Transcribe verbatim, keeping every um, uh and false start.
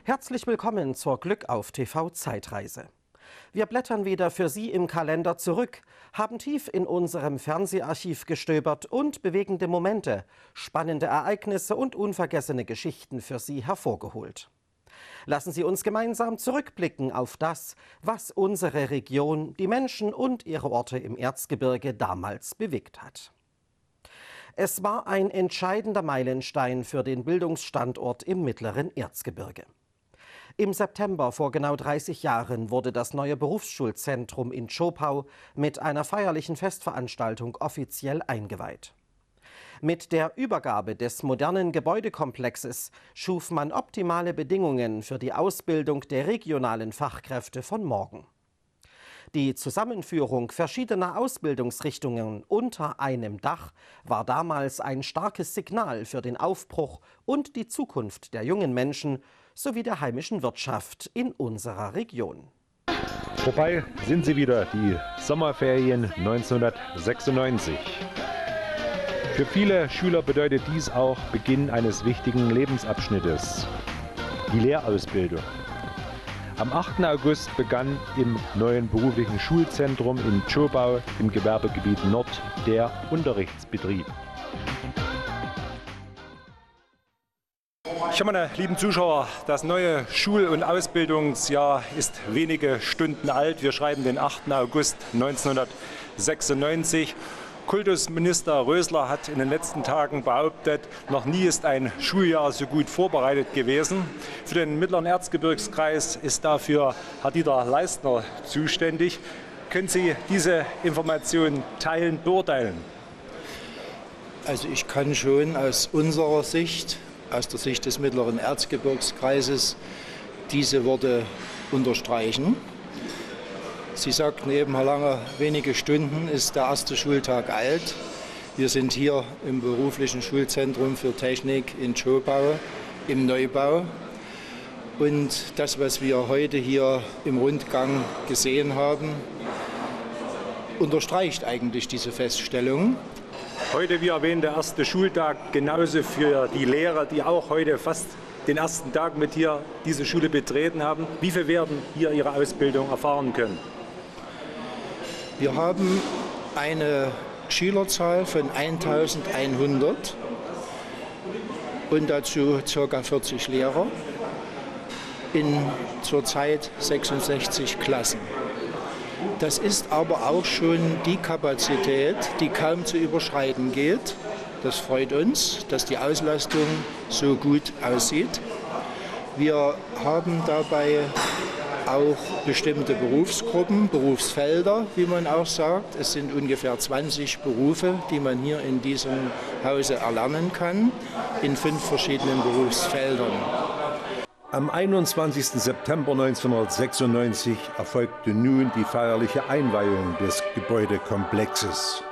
Herzlich willkommen zur Glück auf T V Zeitreise. Wir blättern wieder für Sie im Kalender zurück, haben tief in unserem Fernseharchiv gestöbert und bewegende Momente, spannende Ereignisse und unvergessene Geschichten für Sie hervorgeholt. Lassen Sie uns gemeinsam zurückblicken auf das, was unsere Region, die Menschen und ihre Orte im Erzgebirge damals bewegt hat. Es war ein entscheidender Meilenstein für den Bildungsstandort im mittleren Erzgebirge. Im September vor genau dreißig Jahren wurde das neue Berufsschulzentrum in Tschopau mit einer feierlichen Festveranstaltung offiziell eingeweiht. Mit der Übergabe des modernen Gebäudekomplexes schuf man optimale Bedingungen für die Ausbildung der regionalen Fachkräfte von morgen. Die Zusammenführung verschiedener Ausbildungsrichtungen unter einem Dach war damals ein starkes Signal für den Aufbruch und die Zukunft der jungen Menschen sowie der heimischen Wirtschaft in unserer Region. Vorbei sind sie wieder, die Sommerferien neunzehnhundertsechsundneunzig. Für viele Schüler bedeutet dies auch Beginn eines wichtigen Lebensabschnittes, die Lehrausbildung. Am achten August begann im neuen beruflichen Schulzentrum in Tschopau im Gewerbegebiet Nord der Unterrichtsbetrieb. Ja, meine lieben Zuschauer, das neue Schul- und Ausbildungsjahr ist wenige Stunden alt. Wir schreiben den achten August neunzehnhundertsechsundneunzig. Kultusminister Rösler hat in den letzten Tagen behauptet, noch nie ist ein Schuljahr so gut vorbereitet gewesen. Für den mittleren Erzgebirgskreis ist dafür Herr Dieter Leistner zuständig. Können Sie diese Information teilen, beurteilen? Also ich kann schon aus unserer Sicht, aus der Sicht des mittleren Erzgebirgskreises, diese Worte unterstreichen. Sie sagten eben, Herr Lange, wenige Stunden ist der erste Schultag alt. Wir sind hier im beruflichen Schulzentrum für Technik in Tschopau im Neubau. Und das, was wir heute hier im Rundgang gesehen haben, unterstreicht eigentlich diese Feststellung. Heute, wie erwähnt, der erste Schultag, genauso für die Lehrer, die auch heute fast den ersten Tag mit hier diese Schule betreten haben. Wie viele werden hier ihre Ausbildung erfahren können? Wir haben eine Schülerzahl von eintausendeinhundert und dazu ca. vierzig Lehrer in zurzeit sechsundsechzig Klassen. Das ist aber auch schon die Kapazität, die kaum zu überschreiten geht. Das freut uns, dass die Auslastung so gut aussieht. Wir haben dabei auch bestimmte Berufsgruppen, Berufsfelder, wie man auch sagt. Es sind ungefähr zwanzig Berufe, die man hier in diesem Hause erlernen kann, in fünf verschiedenen Berufsfeldern. Am einundzwanzigsten September neunzehnhundertsechsundneunzig erfolgte nun die feierliche Einweihung des Gebäudekomplexes.